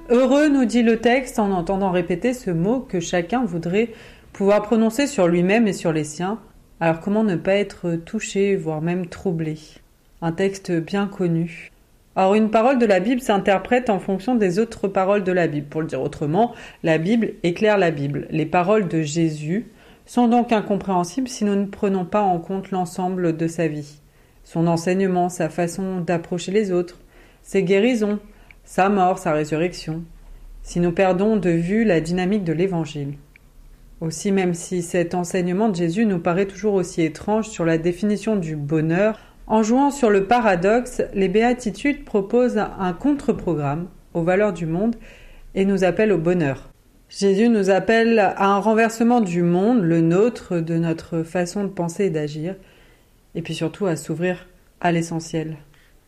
Heureux, nous dit le texte en entendant répéter ce mot que chacun voudrait pouvoir prononcer sur lui-même et sur les siens. Alors comment ne pas être touché, voire même troublé? Un texte bien connu. Or, une parole de la Bible s'interprète en fonction des autres paroles de la Bible. Pour le dire autrement, la Bible éclaire la Bible. Les paroles de Jésus sont donc incompréhensibles si nous ne prenons pas en compte l'ensemble de sa vie. Son enseignement, sa façon d'approcher les autres, ses guérisons, sa mort, sa résurrection, si nous perdons de vue la dynamique de l'Évangile. Aussi, même si cet enseignement de Jésus nous paraît toujours aussi étrange sur la définition du bonheur, en jouant sur le paradoxe, les béatitudes proposent un contre-programme aux valeurs du monde et nous appellent au bonheur. Jésus nous appelle à un renversement du monde, le nôtre, de notre façon de penser et d'agir, et puis surtout à s'ouvrir à l'essentiel.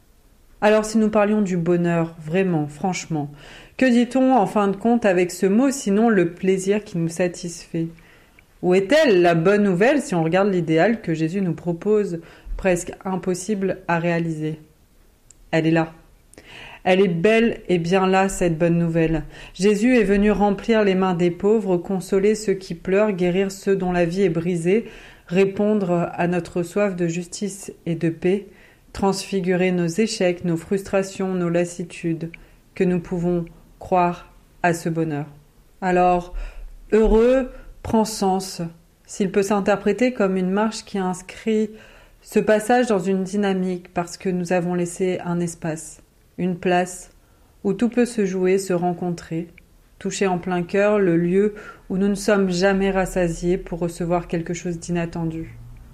Alors si nous parlions du bonheur, vraiment, franchement, que dit-on en fin de compte avec ce mot, sinon le plaisir qui nous satisfait? Où est-elle la bonne nouvelle si on regarde l'idéal que Jésus nous propose, presque impossible à réaliser? Elle est là. Elle est belle et bien là, cette bonne nouvelle. Jésus est venu remplir les mains des pauvres, consoler ceux qui pleurent, guérir ceux dont la vie est brisée, répondre à notre soif de justice et de paix, transfigurer nos échecs, nos frustrations, nos lassitudes, que nous pouvons croire à ce bonheur. Alors, heureux prend sens, s'il peut s'interpréter comme une marche qui inscrit ce passage dans une dynamique parce que nous avons laissé un espace, une place où tout peut se jouer, se rencontrer, toucher en plein cœur le lieu où nous ne sommes jamais rassasiés pour recevoir quelque chose d'inattendu.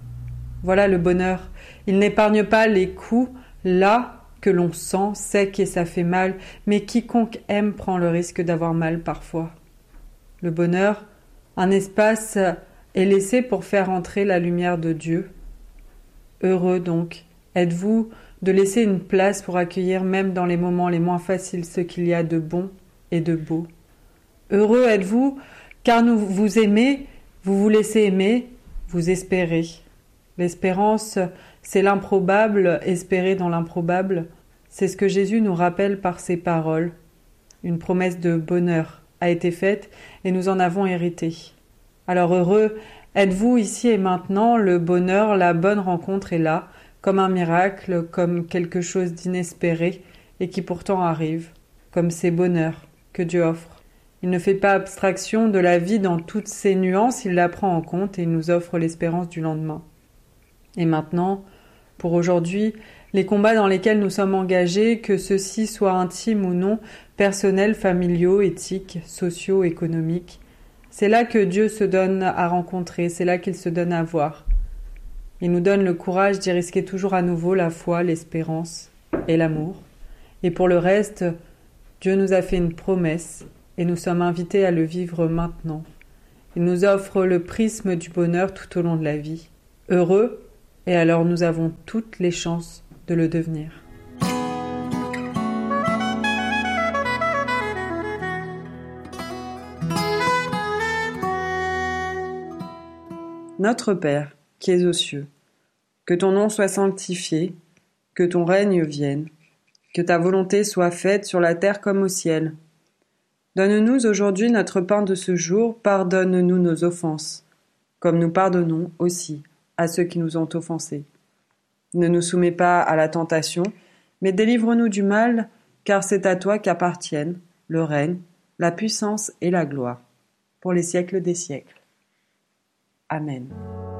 Voilà le bonheur. Il n'épargne pas les coups là que l'on sent, sec et ça fait mal, mais quiconque aime prend le risque d'avoir mal parfois. Le bonheur, un espace est laissé pour faire entrer la lumière de Dieu. Heureux donc, êtes-vous de laisser une place pour accueillir même dans les moments les moins faciles ce qu'il y a de bon et de beau. Heureux êtes-vous car vous aimez, vous vous laissez aimer, vous espérez. L'espérance, c'est l'improbable, espérer dans l'improbable. C'est ce que Jésus nous rappelle par ses paroles. Une promesse de bonheur a été faite et nous en avons hérité. Alors heureux, êtes-vous ici et maintenant, le bonheur, la bonne rencontre est là, comme un miracle, comme quelque chose d'inespéré et qui pourtant arrive, comme ces bonheurs que Dieu offre. Il ne fait pas abstraction de la vie dans toutes ses nuances, il la prend en compte et il nous offre l'espérance du lendemain. Et maintenant, pour aujourd'hui, les combats dans lesquels nous sommes engagés, que ceux-ci soient intimes ou non, personnels, familiaux, éthiques, sociaux, économiques, c'est là que Dieu se donne à rencontrer, c'est là qu'il se donne à voir. Il nous donne le courage d'y risquer toujours à nouveau la foi, l'espérance et l'amour. Et pour le reste, Dieu nous a fait une promesse et nous sommes invités à le vivre maintenant. Il nous offre le prisme du bonheur tout au long de la vie. Heureux, et alors nous avons toutes les chances de le devenir. Notre Père, qui es aux cieux, que ton nom soit sanctifié, que ton règne vienne, que ta volonté soit faite sur la terre comme au ciel. Donne-nous aujourd'hui notre pain de ce jour, pardonne-nous nos offenses, comme nous pardonnons aussi à ceux qui nous ont offensés. Ne nous soumets pas à la tentation, mais délivre-nous du mal, car c'est à toi qu'appartiennent le règne, la puissance et la gloire, pour les siècles des siècles. Amen.